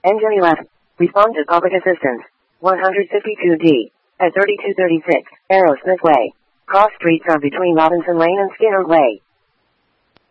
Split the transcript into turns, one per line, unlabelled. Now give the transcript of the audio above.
Engine 11. Respond to public assistance. 152D. At 3236, Aerosmith Way. Cross streets are between Robinson Lane and Skinner Way.